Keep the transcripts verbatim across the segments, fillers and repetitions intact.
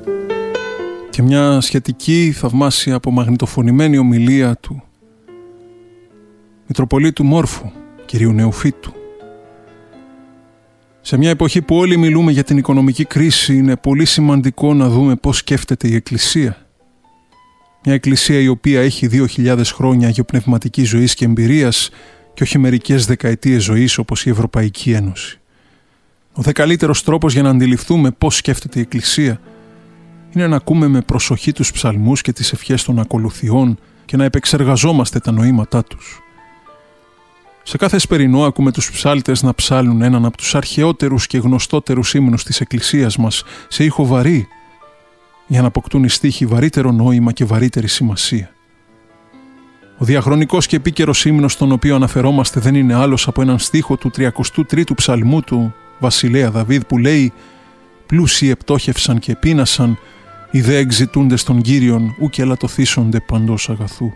Και μια σχετική θαυμάσια απομαγνητοφωνημένη ομιλία του Μητροπολίτου Μόρφου, κυρίου Νεοφύτου. Σε μια εποχή που όλοι μιλούμε για την οικονομική κρίση, είναι πολύ σημαντικό να δούμε πώς σκέφτεται η Εκκλησία. Μια Εκκλησία η οποία έχει δύο χιλιάδες χρόνια αγιοπνευματικής ζωής και εμπειρίας και όχι μερικές δεκαετίες ζωής όπως η Ευρωπαϊκή Ένωση. Ο δε καλύτερος τρόπος για να αντιληφθούμε πώς σκέφτεται η Εκκλησία είναι να ακούμε με προσοχή τους ψαλμούς και τις ευχές των ακολουθιών και να επεξεργαζόμαστε τα νοήματά τους. Σε κάθε εσπερινό ακούμε τους ψάλτες να ψάλουν έναν από τους αρχαιότερους και γνωστότερους ύμνους της Εκκλησίας μας σε ήχο βαρύ, για να αποκτούν οι στίχοι βαρύτερο νόημα και βαρύτερη σημασία. Ο διαχρονικός και επίκαιρος ύμνος στον οποίο αναφερόμαστε δεν είναι άλλος από έναν στίχο του τριακοστού τρίτου ψαλμού του Βασιλέα Δαβίδ που λέει «Πλούσιοι επτόχευσαν και επίνασαν, οι δε εξητούντες των Κύριων, ου και ελαττωθήσονται παντός αγαθού».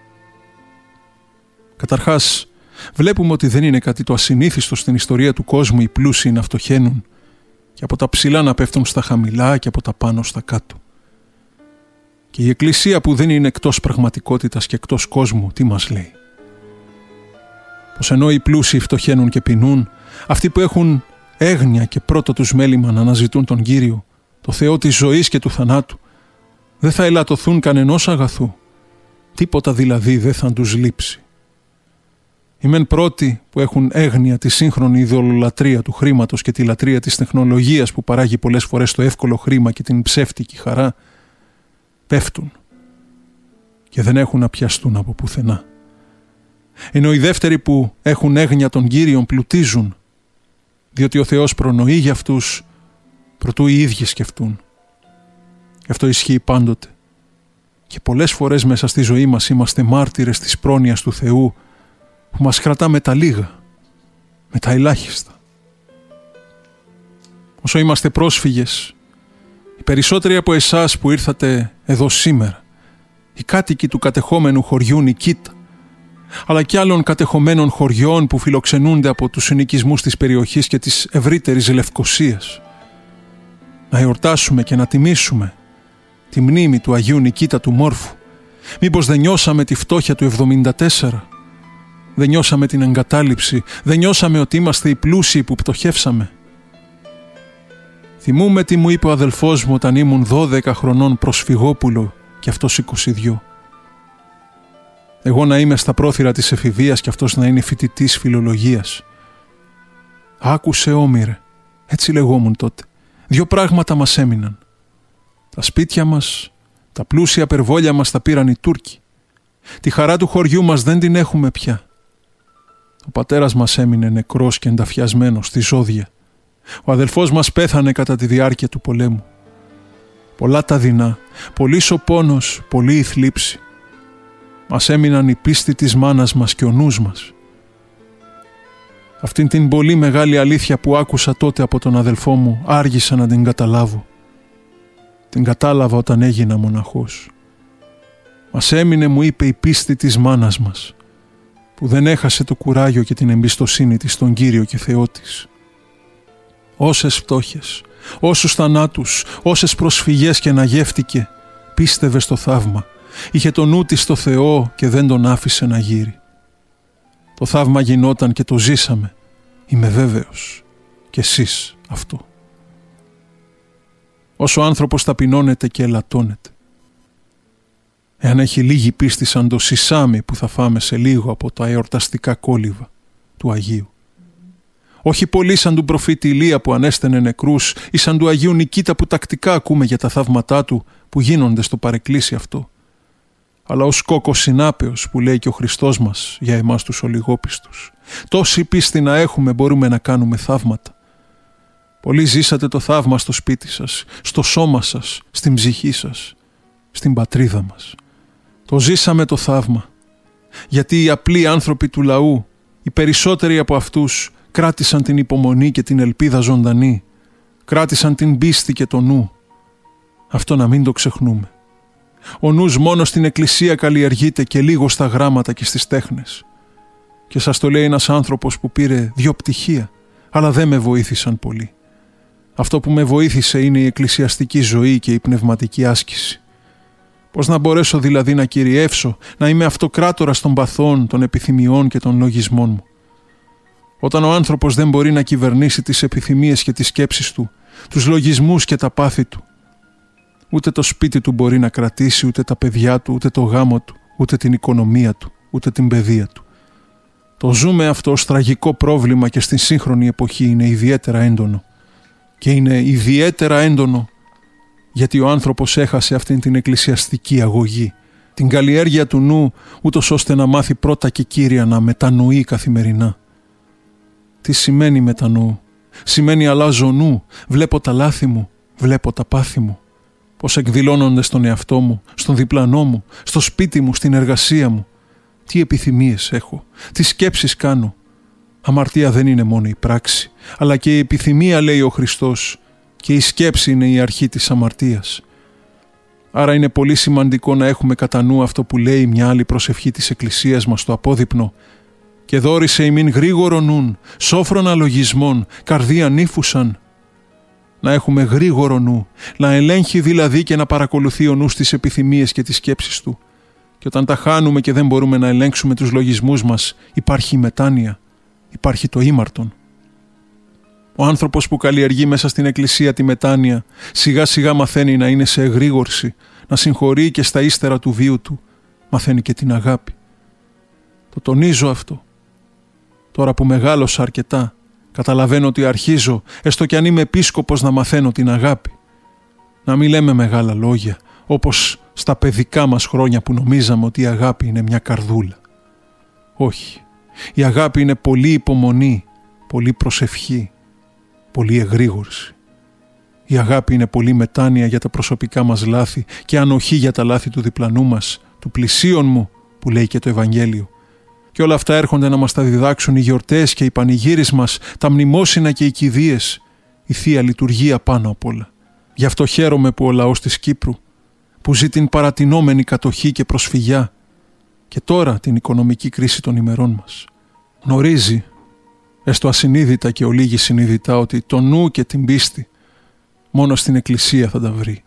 Καταρχάς, βλέπουμε ότι δεν είναι κάτι το ασυνήθιστο στην ιστορία του κόσμου οι πλούσιοι να φτωχαίνουν και από τα ψηλά να πέφτουν στα χαμηλά και από τα πάνω στα κάτω. Και η Εκκλησία που δεν είναι εκτός πραγματικότητας και εκτός κόσμου, τι μας λέει? Πως ενώ οι πλούσιοι φτωχαίνουν και πεινούν, αυτοί που έχουν έγνοια και πρώτο τους μέλημα να αναζητούν τον Κύριο, το Θεό της ζωής και του θανάτου, δεν θα ελαττωθούν κανενός αγαθού, τίποτα δηλαδή δεν θα τους λείψει. Οι μεν πρώτοι που έχουν έγνοια τη σύγχρονη ιδεολολατρεία του χρήματος και τη λατρεία της τεχνολογίας που παράγει πολλές φορές το εύκολο χρήμα και την ψεύτικη χαρά, πέφτουν και δεν έχουν να πιαστούν από πουθενά. Ενώ οι δεύτεροι που έχουν έγνοια των Κύριων πλουτίζουν, διότι ο Θεός προνοεί για αυτούς προτού οι ίδιοι σκεφτούν. Και αυτό ισχύει πάντοτε. Και πολλές φορές μέσα στη ζωή μας είμαστε μάρτυρες της πρόνοιας του Θεού που μας κρατά με τα λίγα, με τα ελάχιστα. Όσο είμαστε πρόσφυγες, οι περισσότεροι από εσάς που ήρθατε εδώ σήμερα, οι κάτοικοι του κατεχόμενου χωριού Νικήτα, αλλά και άλλων κατεχομένων χωριών που φιλοξενούνται από τους συνοικισμούς της περιοχής και της ευρύτερης Λευκωσίας, να εορτάσουμε και να τιμήσουμε τη μνήμη του Αγίου Νικήτα του Μόρφου. Μήπως δεν νιώσαμε τη φτώχεια του εβδομήντα τέσσερα? Δεν νιώσαμε την εγκατάλειψη? Δεν νιώσαμε ότι είμαστε οι πλούσιοι που πτωχεύσαμε? Θυμούμαι τι μου είπε ο αδελφός μου όταν ήμουν δώδεκα χρονών προσφυγόπουλο και αυτός είκοσι δύο. Εγώ να είμαι στα πρόθυρα της εφηβείας και αυτός να είναι φοιτητής φιλολογίας. Άκουσε όμηρε, έτσι λεγόμουν τότε. Δύο πράγματα μας έμειναν. Τα σπίτια μας, τα πλούσια περβόλια μας τα πήραν οι Τούρκοι. Τη χαρά του χωριού μας δεν την έχουμε πια. Ο πατέρας μας έμεινε νεκρός και ενταφιασμένος στη ζώδια. Ο αδελφός μας πέθανε κατά τη διάρκεια του πολέμου. Πολλά τα δεινά, πολύς ο πόνος, πολλή η θλίψη. Μας έμειναν η πίστη της μάνας μας και ο νους μας. Αυτήν την πολύ μεγάλη αλήθεια που άκουσα τότε από τον αδελφό μου, άργησα να την καταλάβω. Την κατάλαβα όταν έγινα μοναχός. Μας έμεινε, μου είπε, η πίστη της μάνας μας, που δεν έχασε το κουράγιο και την εμπιστοσύνη της στον Κύριο και Θεό της. Όσες φτώχειες, όσους θανάτους, όσες προσφυγές και να γεύτηκε, πίστευε στο θαύμα. Είχε το νου της στο Θεό και δεν τον άφησε να γύρει. Το θαύμα γινόταν και το ζήσαμε. Είμαι βέβαιος. Και εσείς αυτό. Όσο άνθρωπος ταπεινώνεται και ελαττώνεται. Εάν έχει λίγη πίστη σαν το σισάμι που θα φάμε σε λίγο από τα εορταστικά κόλληβα του Αγίου. Όχι πολύ σαν του προφήτη Ηλία που ανέστενε νεκρούς ή σαν του Αγίου Νικήτα που τακτικά ακούμε για τα θαύματά του που γίνονται στο παρεκκλήσι αυτό. Αλλά ως κόκκος συνάπεος που λέει και ο Χριστός μας για εμάς τους ολιγόπιστους. Τόση πίστη να έχουμε μπορούμε να κάνουμε θαύματα. Πολλοί ζήσατε το θαύμα στο σπίτι σας, στο σώμα σας, στην ψυχή σας, στην πατρίδα μας. Το ζήσαμε το θαύμα. Γιατί οι απλοί άνθρωποι του λαού, οι περισσότεροι από αυτούς, κράτησαν την υπομονή και την ελπίδα ζωντανή. Κράτησαν την πίστη και το νου. Αυτό να μην το ξεχνούμε. Ο νους μόνο στην εκκλησία καλλιεργείται και λίγο στα γράμματα και στις τέχνες. Και σας το λέει ένας άνθρωπος που πήρε δυο πτυχία, αλλά δεν με βοήθησαν πολύ. Αυτό που με βοήθησε είναι η εκκλησιαστική ζωή και η πνευματική άσκηση. Πώς να μπορέσω δηλαδή να κυριεύσω, να είμαι αυτοκράτορας των παθών, των επιθυμιών και των λογισμών μου. Όταν ο άνθρωπος δεν μπορεί να κυβερνήσει τις επιθυμίες και τις σκέψεις του, τους λογισμούς και τα πάθη του, ούτε το σπίτι του μπορεί να κρατήσει, ούτε τα παιδιά του, ούτε το γάμο του, ούτε την οικονομία του, ούτε την παιδεία του. Το ζούμε αυτό ως τραγικό πρόβλημα και στην σύγχρονη εποχή είναι ιδιαίτερα έντονο. Και είναι ιδιαίτερα έντονο γιατί ο άνθρωπος έχασε αυτήν την εκκλησιαστική αγωγή, την καλλιέργεια του νου, ούτως ώστε να μάθει πρώτα και κύρια να μετανοεί καθημερινά. Τι σημαίνει μετανοώ? Σημαίνει αλλάζω νου, βλέπω τα λάθη μου, βλέπω τα πάθη μου, πώς εκδηλώνονται στον εαυτό μου, στον διπλανό μου, στο σπίτι μου, στην εργασία μου. Τι επιθυμίες έχω, τι σκέψεις κάνω. Αμαρτία δεν είναι μόνο η πράξη, αλλά και η επιθυμία, λέει ο Χριστός, και η σκέψη είναι η αρχή της αμαρτίας. Άρα είναι πολύ σημαντικό να έχουμε κατά νου αυτό που λέει μια άλλη προσευχή της Εκκλησίας μας στο απόδειπνο: «Και δώρισε ημίν γρήγορο νουν, σόφρονα λογισμών, καρδία νύφουσαν». Να έχουμε γρήγορο νου, να ελέγχει δηλαδή και να παρακολουθεί ο νους τις επιθυμίες και τις σκέψεις του. Και όταν τα χάνουμε και δεν μπορούμε να ελέγξουμε τους λογισμούς μας, υπάρχει η μετάνοια, υπάρχει το ήμαρτον. Ο άνθρωπος που καλλιεργεί μέσα στην Εκκλησία τη μετάνοια, σιγά σιγά μαθαίνει να είναι σε εγρήγορση, να συγχωρεί και στα ύστερα του βίου του, μαθαίνει και την αγάπη. Το τονίζω αυτό. Τώρα που μεγάλωσα αρκετά, καταλαβαίνω ότι αρχίζω, έστω κι αν είμαι επίσκοπος, να μαθαίνω την αγάπη. Να μην λέμε μεγάλα λόγια, όπως στα παιδικά μας χρόνια που νομίζαμε ότι η αγάπη είναι μια καρδούλα. Όχι. Η αγάπη είναι πολύ υπομονή, πολύ προσευχή, πολύ εγρήγορση. Η αγάπη είναι πολύ μετάνοια για τα προσωπικά μας λάθη και ανοχή για τα λάθη του διπλανού μας, του πλησίον μου, που λέει και το Ευαγγέλιο. Και όλα αυτά έρχονται να μας τα διδάξουν οι γιορτές και οι πανηγύρες μας, τα μνημόσυνα και οι κηδείες, η Θεία Λειτουργία πάνω απ' όλα. Γι' αυτό χαίρομαι που ο λαός της Κύπρου, που ζει την παρατηνόμενη κατοχή και προσφυγιά και τώρα την οικονομική κρίση των ημερών μας, γνωρίζει, έστω ασυνείδητα και ολίγη συνείδητα, ότι το νου και την πίστη μόνο στην Εκκλησία θα τα βρει.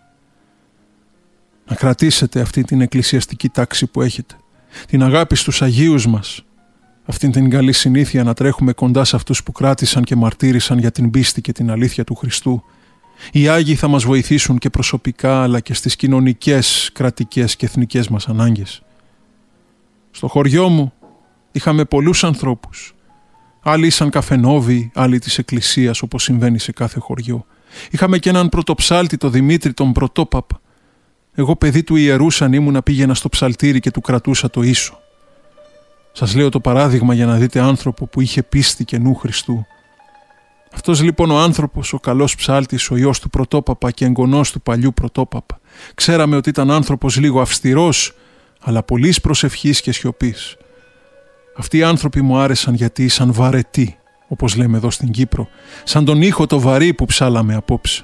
Να κρατήσετε αυτή την εκκλησιαστική τάξη που έχετε, την αγάπη στους Αγίους μας, αυτήν την καλή συνήθεια να τρέχουμε κοντά σε αυτούς που κράτησαν και μαρτύρησαν για την πίστη και την αλήθεια του Χριστού. Οι Άγιοι θα μας βοηθήσουν και προσωπικά, αλλά και στις κοινωνικές, κρατικές και εθνικές μας ανάγκες. Στο χωριό μου είχαμε πολλούς ανθρώπους. Άλλοι ήσαν καφενόβοι, άλλοι της Εκκλησίας, όπως συμβαίνει σε κάθε χωριό. Είχαμε και έναν πρωτοψάλτη, τον Δημήτρη, τον Πρωτόπαπα. Εγώ, παιδί του ιερού σαν ήμουνα, πήγαινα στο ψαλτήρι και του κρατούσα το ίσο. Σας λέω το παράδειγμα για να δείτε άνθρωπο που είχε πίστη και νου Χριστού. Αυτός λοιπόν ο άνθρωπος, ο καλός ψάλτης, ο ιός του Πρωτόπαπα και εγγονός του παλιού Πρωτόπαπα, ξέραμε ότι ήταν άνθρωπος λίγο αυστηρός, αλλά πολύς προσευχής και σιωπής. Αυτοί οι άνθρωποι μου άρεσαν γιατί ήσαν βαρετοί, όπως λέμε εδώ στην Κύπρο, σαν τον ήχο το βαρύ που ψάλαμε απόψε.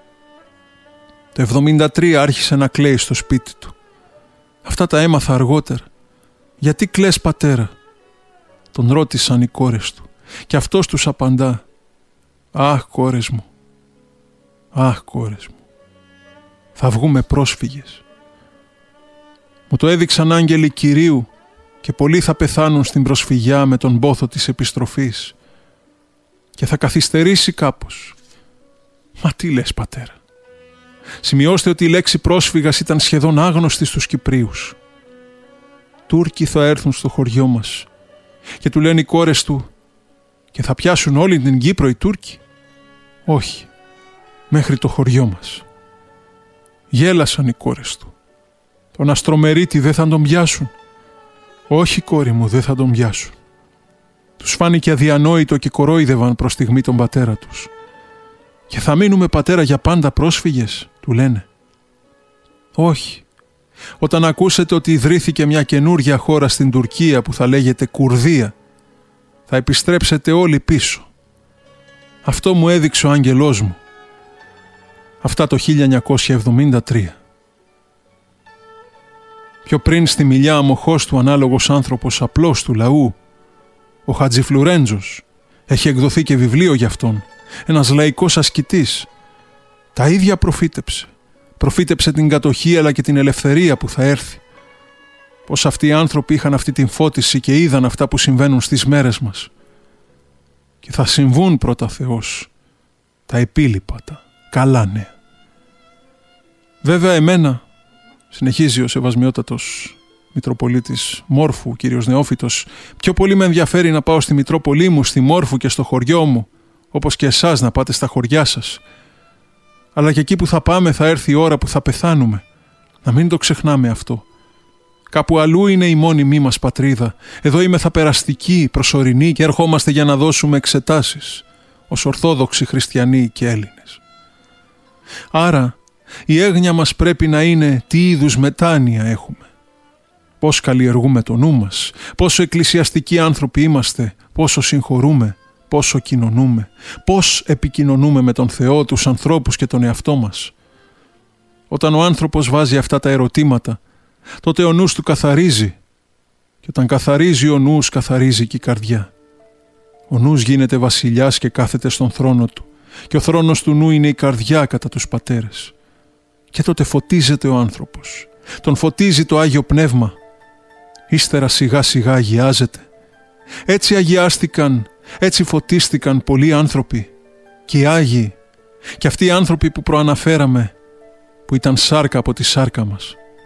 Το εβδομήντα τρία άρχισε να κλαίει στο σπίτι του. Αυτά τα έμαθα αργότερα. «Γιατί κλαις, πατέρα?» Τον ρώτησαν οι κόρες του και αυτός τους απαντά: «Αχ, κόρες μου, αχ, κόρες μου, θα βγούμε πρόσφυγες. Μου το έδειξαν άγγελοι Κυρίου και πολλοί θα πεθάνουν στην προσφυγιά με τον πόθο της επιστροφής και θα καθυστερήσει κάπως». «Μα τι λες, πατέρα?» Σημειώστε ότι η λέξη πρόσφυγας ήταν σχεδόν άγνωστη στους Κυπρίους. «Τούρκοι θα έρθουν στο χωριό μας», και του λένε οι κόρες του: «Και θα πιάσουν όλη την Κύπρο οι Τούρκοι?» «Όχι, μέχρι το χωριό μας». Γέλασαν οι κόρες του. «Τον Αστρομερίτη δεν θα τον πιάσουν?» «Όχι, κόρη μου, δεν θα τον πιάσουν». Τους φάνηκε αδιανόητο και κορόιδευαν προς στιγμή τον πατέρα τους. «Και θα μείνουμε, πατέρα, για πάντα πρόσφυγες?» του λένε. «Όχι. Όταν ακούσετε ότι ιδρύθηκε μια καινούργια χώρα στην Τουρκία που θα λέγεται Κουρδία, θα επιστρέψετε όλοι πίσω. Αυτό μου έδειξε ο άγγελός μου». Αυτά το χίλια εννιακόσια εβδομήντα τρία. Πιο πριν στη Μιλιά αμοχώς του ανάλογος άνθρωπος απλός του λαού, ο Χατζηφλουρέντζος, έχει εκδοθεί και βιβλίο για αυτόν, ένας λαϊκός ασκητής, Τα ίδια προφήτεψε. Προφήτεψε την κατοχή αλλά και την ελευθερία που θα έρθει. Πως αυτοί οι άνθρωποι είχαν αυτή την φώτιση και είδαν αυτά που συμβαίνουν στις μέρες μας. Και θα συμβούν πρώτα Θεός τα επίλοιπα, τα καλά νέα. Βέβαια εμένα, συνεχίζει ο Σεβασμιότατος Μητροπολίτης Μόρφου, κύριος Νεόφυτος, πιο πολύ με ενδιαφέρει να πάω στη Μητρόπολη μου, στη Μόρφου και στο χωριό μου, όπως και εσάς να πάτε στα χωριά σας. Αλλά και εκεί που θα πάμε θα έρθει η ώρα που θα πεθάνουμε. Να μην το ξεχνάμε αυτό. Κάπου αλλού είναι η μόνιμή μας πατρίδα. Εδώ είμαι θα περαστική, προσωρινή και ερχόμαστε για να δώσουμε εξετάσεις ως Ορθόδοξοι Χριστιανοί και Έλληνες. Άρα η έγνοια μας πρέπει να είναι τι είδους μετάνοια έχουμε. Πώς καλλιεργούμε το νου μας, πόσο εκκλησιαστικοί άνθρωποι είμαστε, πόσο συγχωρούμε, πόσο κοινωνούμε, πώς επικοινωνούμε με τον Θεό, τους ανθρώπους και τον εαυτό μας. Όταν ο άνθρωπος βάζει αυτά τα ερωτήματα, τότε ο νους του καθαρίζει και όταν καθαρίζει ο νους καθαρίζει και η καρδιά. Ο νους γίνεται βασιλιάς και κάθεται στον θρόνο του και ο θρόνος του νου είναι η καρδιά κατά τους πατέρες. Και τότε φωτίζεται ο άνθρωπος, τον φωτίζει το Άγιο Πνεύμα. Ύστερα σιγά σιγά αγιάζεται. Έτσι αγιάστηκαν, έτσι φωτίστηκαν πολλοί άνθρωποι και οι Άγιοι και αυτοί οι άνθρωποι που προαναφέραμε που ήταν σάρκα από τη σάρκα μας.